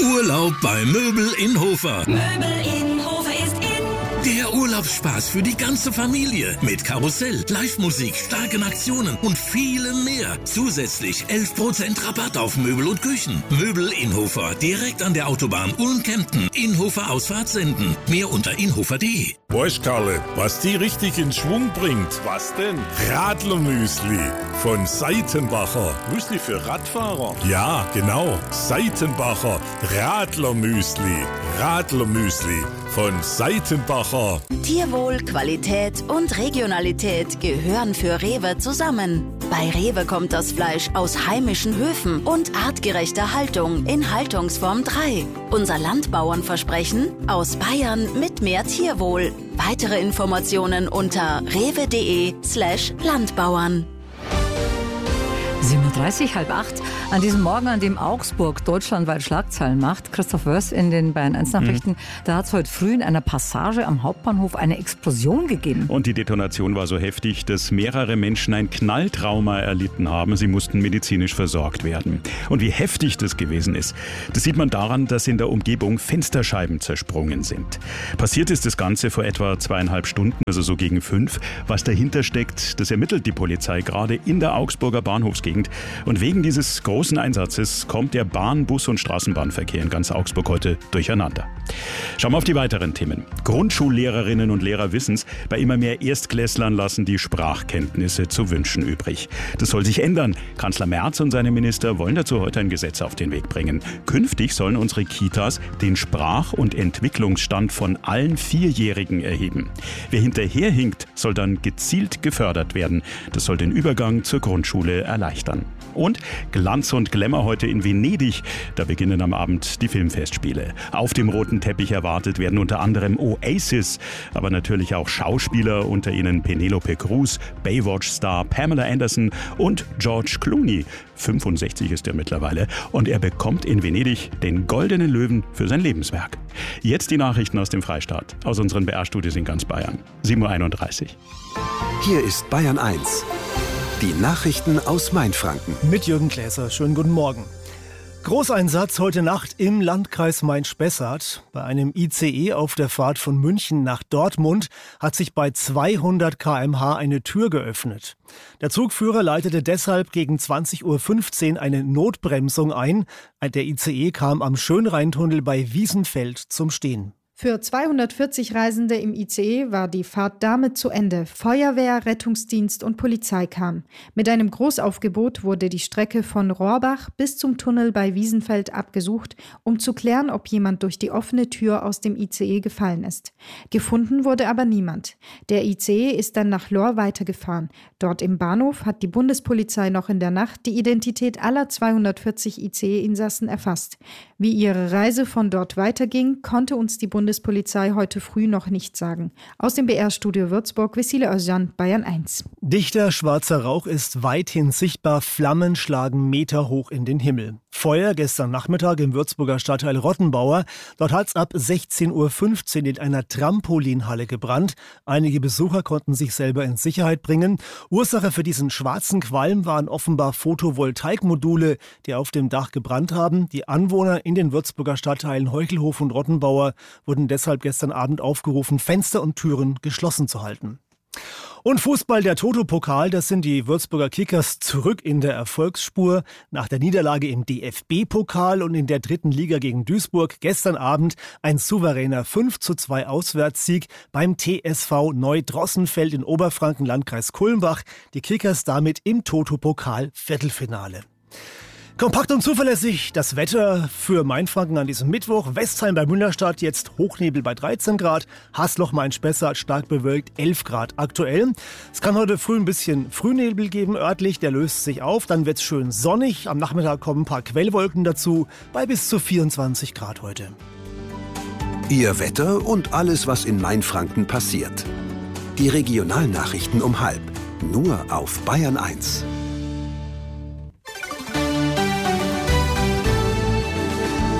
Urlaub bei Möbel in Hofer. Möbel in Hofer ist in. Der Urlaubsspaß für die ganze Familie. Mit Karussell, Live-Musik, starken Aktionen und vielem mehr. Zusätzlich 11% Rabatt auf Möbel und Küchen. Möbel in Hofer, direkt an der Autobahn Ulm-Kempten. Inhofer Ausfahrt senden. Mehr unter inhofer.de. Weißt, Karle, was die richtig in Schwung bringt? Was denn? Radlermüsli von Seitenbacher. Müsli für Radfahrer? Ja, genau. Seitenbacher Radlermüsli. Radlermüsli von Seitenbacher. Tierwohl, Qualität und Regionalität gehören für Rewe zusammen. Bei Rewe kommt das Fleisch aus heimischen Höfen und artgerechter Haltung in Haltungsform 3. Unser Landbauernversprechen: aus Bayern mit mehr Tierwohl. Weitere Informationen unter rewe.de/Landbauern. 7:30 Uhr, 7:30, an diesem Morgen, an dem Augsburg deutschlandweit Schlagzeilen macht. Christoph Wörs in den Bayern 1 Nachrichten. Da hat es heute früh in einer Passage am Hauptbahnhof eine Explosion gegeben. Und die Detonation war so heftig, dass mehrere Menschen ein Knalltrauma erlitten haben. Sie mussten medizinisch versorgt werden. Und wie heftig das gewesen ist, das sieht man daran, dass in der Umgebung Fensterscheiben zersprungen sind. Passiert ist das Ganze vor etwa 2,5 Stunden, also so gegen 5. Was dahinter steckt, das ermittelt die Polizei gerade in der Augsburger Bahnhofsgegend. Und wegen dieses großen Einsatzes kommt der Bahn-, Bus- und Straßenbahnverkehr in ganz Augsburg heute durcheinander. Schauen wir auf die weiteren Themen. Grundschullehrerinnen und Lehrer wissen's, bei immer mehr Erstklässlern lassen die Sprachkenntnisse zu wünschen übrig. Das soll sich ändern. Kanzler Merz und seine Minister wollen dazu heute ein Gesetz auf den Weg bringen. Künftig sollen unsere Kitas den Sprach- und Entwicklungsstand von allen 4-Jährigen erheben. Wer hinterherhinkt, soll dann gezielt gefördert werden. Das soll den Übergang zur Grundschule erleichtern. Und Glanz und Glamour heute in Venedig. Da beginnen am Abend die Filmfestspiele. Auf dem roten Teppich erwartet werden unter anderem Oasis, aber natürlich auch Schauspieler, unter ihnen Penelope Cruz, Baywatch-Star Pamela Anderson und George Clooney. 65 ist er mittlerweile und er bekommt in Venedig den Goldenen Löwen für sein Lebenswerk. Jetzt die Nachrichten aus dem Freistaat, aus unseren BR-Studios in ganz Bayern. 7:31 Uhr. Hier ist Bayern 1. Die Nachrichten aus Mainfranken. Mit Jürgen Gläser. Schönen guten Morgen. Großeinsatz heute Nacht im Landkreis Main-Spessart. Bei einem ICE auf der Fahrt von München nach Dortmund hat sich bei 200 km/h eine Tür geöffnet. Der Zugführer leitete deshalb gegen 20:15 Uhr eine Notbremsung ein. Der ICE kam am Schönrheintunnel bei Wiesenfeld zum Stehen. Für 240 Reisende im ICE war die Fahrt damit zu Ende. Feuerwehr, Rettungsdienst und Polizei kamen. Mit einem Großaufgebot wurde die Strecke von Rohrbach bis zum Tunnel bei Wiesenfeld abgesucht, um zu klären, ob jemand durch die offene Tür aus dem ICE gefallen ist. Gefunden wurde aber niemand. Der ICE ist dann nach Lohr weitergefahren. Dort im Bahnhof hat die Bundespolizei noch in der Nacht die Identität aller 240 ICE-Insassen erfasst. Wie ihre Reise von dort weiterging, konnte uns die Bundespolizei heute früh noch nicht sagen. Aus dem BR-Studio Würzburg, Vesile Özcan, Bayern 1. Dichter schwarzer Rauch ist weithin sichtbar. Flammen schlagen meterhoch in den Himmel. Feuer gestern Nachmittag im Würzburger Stadtteil Rottenbauer. Dort hat es ab 16:15 Uhr in einer Trampolinhalle gebrannt. Einige Besucher konnten sich selber in Sicherheit bringen. Ursache für diesen schwarzen Qualm waren offenbar Photovoltaikmodule, die auf dem Dach gebrannt haben. Die Anwohner in den Würzburger Stadtteilen Heuchelhof und Rottenbauer wurden deshalb gestern Abend aufgerufen, Fenster und Türen geschlossen zu halten. Und Fußball, der Toto-Pokal, das sind die Würzburger Kickers zurück in der Erfolgsspur. Nach der Niederlage im DFB-Pokal und in der 3. Liga gegen Duisburg gestern Abend ein souveräner 5:2 Auswärtssieg beim TSV Neudrossenfeld in Oberfranken, Landkreis Kulmbach. Die Kickers damit im Toto-Pokal Viertelfinale. Kompakt und zuverlässig das Wetter für Mainfranken an diesem Mittwoch. Westheim bei Münnerstadt jetzt Hochnebel bei 13 Grad. Haßloch Main-Spessart stark bewölkt 11 Grad aktuell. Es kann heute früh ein bisschen Frühnebel geben örtlich. Der löst sich auf. Dann wird es schön sonnig. Am Nachmittag kommen ein paar Quellwolken dazu bei bis zu 24 Grad heute. Ihr Wetter und alles, was in Mainfranken passiert. Die Regionalnachrichten um 12:30. Nur auf Bayern 1.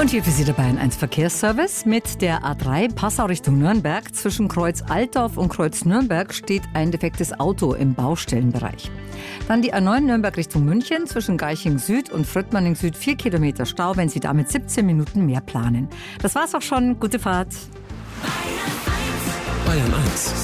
Und hier für Sie der Bayern 1 Verkehrsservice. Mit der A3 Passau Richtung Nürnberg zwischen Kreuz Altdorf und Kreuz Nürnberg steht ein defektes Auto im Baustellenbereich. Dann die A9 Nürnberg Richtung München zwischen Garching Süd und Fröttmanning Süd 4 Kilometer Stau, wenn Sie damit 17 Minuten mehr planen. Das war's auch schon. Gute Fahrt. Bayern 1.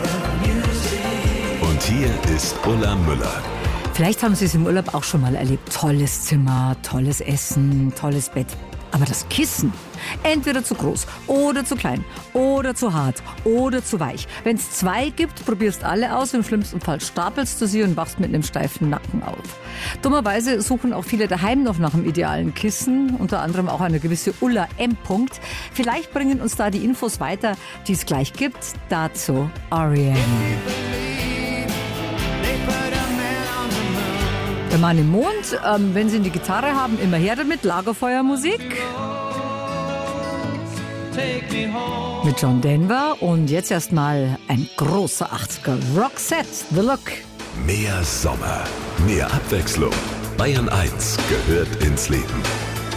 Und hier ist Ulla Müller. Vielleicht haben Sie es im Urlaub auch schon mal erlebt. Tolles Zimmer, tolles Essen, tolles Bett. Aber das Kissen, entweder zu groß oder zu klein oder zu hart oder zu weich. Wenn es 2 gibt, probierst alle aus. Im schlimmsten Fall stapelst du sie und wachst mit einem steifen Nacken auf. Dummerweise suchen auch viele daheim noch nach einem idealen Kissen, unter anderem auch eine gewisse Ulla M. Vielleicht bringen uns da die Infos weiter, die es gleich gibt. Dazu R.E.M. Der Mann im Mond, wenn Sie eine Gitarre haben, immer her damit, Lagerfeuermusik. Mit John Denver und jetzt erstmal ein großer 80er. Roxette, The Look. Mehr Sommer, mehr Abwechslung. Bayern 1 gehört ins Leben.